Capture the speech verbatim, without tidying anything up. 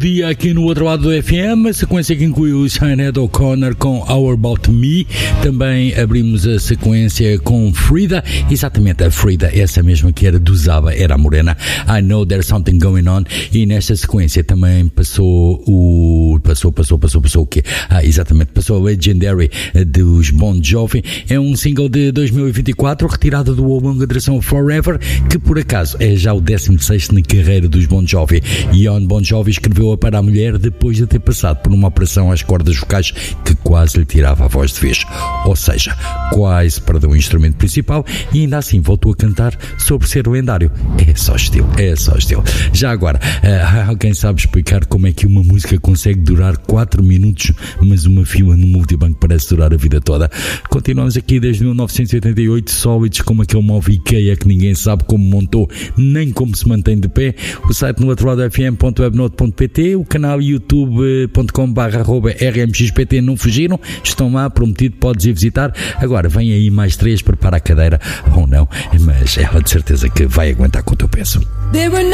dia aqui no outro lado do F M, a sequência que inclui o Sinead O'Connor com How About Me. Também abrimos a sequência com Frida, exatamente a Frida, essa mesma que era do Zaba, era a morena, I Know There's Something Going On. E nesta sequência também passou o... passou, passou, passou, passou o quê? Ah, exatamente, passou a Legendary dos Bon Jovi. É um single de dois mil e vinte e quatro, retirado do longa duração Forever, que por acaso é já o décimo sexto na carreira dos Bon Jovi. Jon Bon Jovi escreveu-a para a mulher depois de ter passado por uma operação às cordas vocais que quase lhe tirava a voz de vez. Ou seja, quase perdeu o instrumento principal e ainda assim voltou a cantar sobre ser lendário. É só estilo, é só estilo. Já agora, uh, alguém sabe explicar como é que uma música consegue durar quatro minutos, mas uma fila no multibanco parece durar a vida toda? Continuamos aqui desde mil novecentos e oitenta e oito, sólidos como aquele móvel IKEA que ninguém sabe como montou, nem como se mantém de pé. O site no outro lado f m ponto webnote ponto p t, o canal youtube ponto com barra arroba r m x p t não fugiram, estão lá, prometido, podes ir visitar. Agora vem aí mais três, prepara a cadeira ou não, mas ela de certeza que vai aguentar com o teu peso.